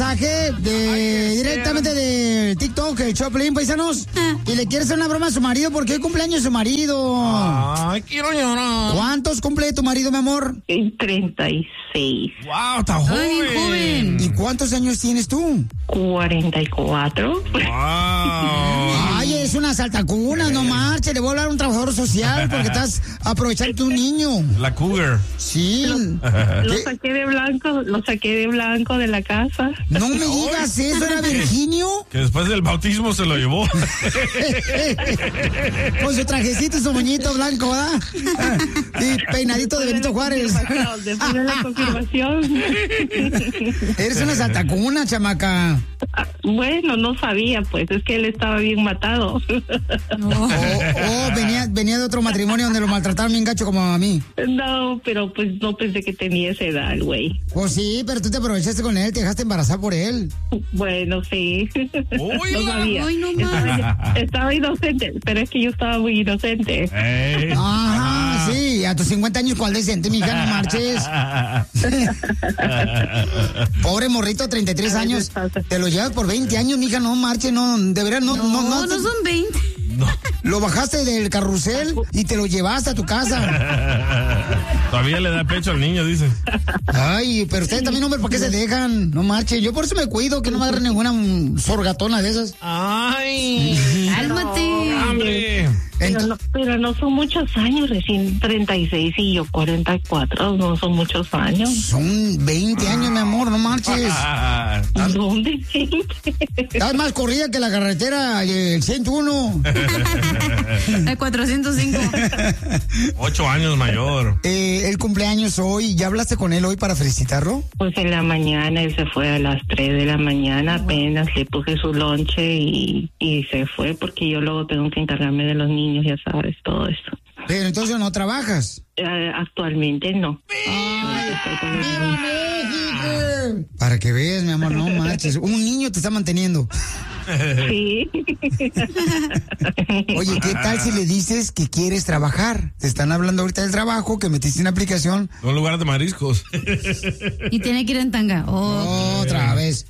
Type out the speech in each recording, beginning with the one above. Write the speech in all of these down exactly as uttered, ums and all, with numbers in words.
mensaje de directamente de TikTok, el Choplin, paisanos. Y le quiere hacer una broma a su marido porque hoy cumpleaños su marido. Ay, quiero llorar. ¿Cuántos cumple tu marido, mi amor? treinta y seis. Wow, está joven. Ay, bien joven. ¿Y cuántos años tienes tú? cuarenta y cuatro. Wow. Ay, es una saltacunas, no marche. Le voy a hablar a un trabajador social porque estás aprovechando tu niño. La cougar. Sí. Lo ¿Qué? saqué de blanco, lo saqué de blanco de la casa. No me digas eso, ¿era Virginio? Que después del bautismo se lo llevó. Con su trajecito y su moñito blanco, ¿verdad? Y peinadito de Benito Juárez. Después de la confirmación. Eres una saltacuna, chamaca. Bueno, no sabía, pues, es que él estaba bien matado. Oh, oh, venía, venía de otro matrimonio donde lo maltrataron bien gacho como a mí. No, pero pues no pensé que tenía esa edad, el güey. Pues sí, pero tú te aprovechaste con él, te dejaste embarazar por él. Bueno, sí. Uy, No sabía. Ay, no estaba, estaba inocente, pero es que yo estaba muy inocente. Ey. Ajá, sí, a tus cincuenta años, ¿cuál decente, mija? No marches. Pobre morrito, treinta y tres años. Te lo llevas por veinte años, mija, no marches, no, de verdad, no, no, No, no. no, son veinte. Lo bajaste del carrusel y te lo llevaste a tu casa. Todavía le da pecho al niño, dice. Ay, pero ustedes también, hombre, ¿por qué se dejan? No marchen. Yo por eso me cuido, que no me agarre ninguna mm, sorgatona de esas. Ay. Cálmate. Hombre. Pero Ent- no, pero no son muchos años, recién treinta y seis y yo cuarenta y cuatro, no son muchos años. Son veinte años, mi amor, no marches. Ah, ¿Dónde? Estás más corrida que la carretera eh, el ciento uno. El cuatrocientos cinco. Ocho años mayor. Eh, el cumpleaños hoy, ¿ya hablaste con él hoy para felicitarlo? Pues en la mañana él se fue a las tres de la mañana, apenas le puse su lonche y, y se fue porque yo luego tengo que encargarme de los niños, ya sabes, todo eso. Pero entonces no trabajas. Eh, actualmente no. ¡Viva México! Para que veas, mi amor, no marches. Un niño te está manteniendo. Sí. Oye, ¿qué tal si le dices que quieres trabajar? Te están hablando ahorita del trabajo, que metiste una aplicación. Un lugar de mariscos. Y tiene que ir en tanga. Oh. Otra vez.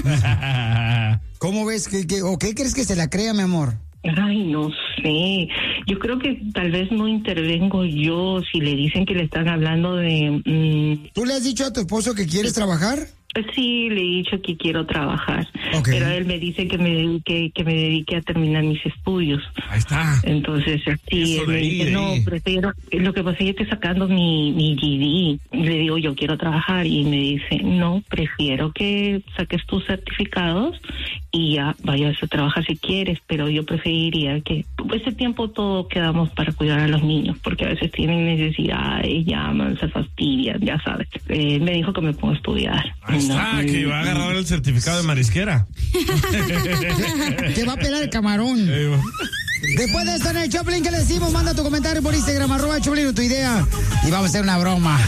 ¿Cómo ves? que, que, ¿O qué crees que se la crea, mi amor? Ay, no sé. Yo creo que tal vez no intervengo yo si le dicen que le están hablando de... Mmm, ¿Tú le has dicho a tu esposo que quieres trabajar? sí, le he dicho que quiero trabajar, Ok. pero él me dice que me dedique, que me dedique a terminar mis estudios. Ahí está. Entonces, sí, Eso él me de ahí, dice, de no, ahí. prefiero, lo que pasa es que estoy sacando mi, mi G D. Le digo, yo quiero trabajar, y me dice, no, prefiero que saques tus certificados y ya vayas a trabajar si quieres, pero yo preferiría que ese tiempo todo quedamos para cuidar a los niños, porque a veces tienen necesidades, llaman, se fastidian, ya sabes. Eh, me dijo que me pongo a estudiar. Ahí está, No, que va a agarrar el certificado de marisquera. Te va a pelar el camarón. Eh, Después de esto en el Choplin, ¿qué le decimos? Manda tu comentario por Instagram, arroba Choplin, tu idea. Y vamos a hacer una broma.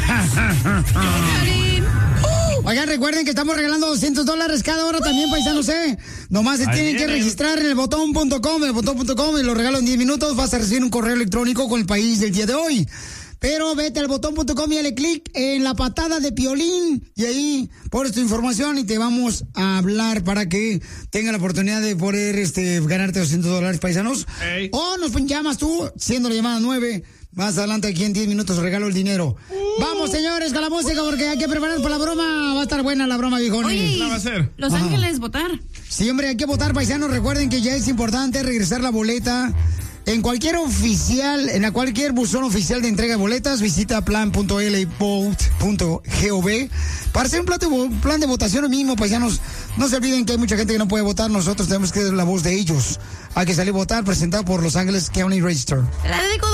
Oigan, recuerden que estamos regalando doscientos dólares cada hora también, paisanos, ¿eh? Nomás se Ahí tienen que viene. registrar en el botón punto com, el botón punto com, y lo regalo en diez minutos. Vas a recibir un correo electrónico con el país del día de hoy. Pero vete al botón punto com y dale clic en la patada de Piolín y ahí pones tu información y te vamos a hablar para que tenga la oportunidad de poder este, ganarte doscientos dólares, paisanos. Ey. O nos llamas tú, siendo la llamada nueve. Más adelante, aquí en diez minutos, regalo el dinero. Vamos, señores, con la música porque hay que preparar para la broma. Va a estar buena la broma, viejones. Oye, La va a hacer. Los Ajá. Ángeles, votar. Sí, hombre, hay que votar, paisanos. Recuerden que ya es importante regresar la boleta. En cualquier oficial, en cualquier buzón oficial de entrega de boletas, visita plan punto l vote punto gov para hacer un plan de, un plan de votación mismo, paisanos. No se olviden que hay mucha gente que no puede votar. Nosotros tenemos que dar la voz de ellos. Hay que salir a votar, presentado por Los Ángeles County Register. Te la dedico.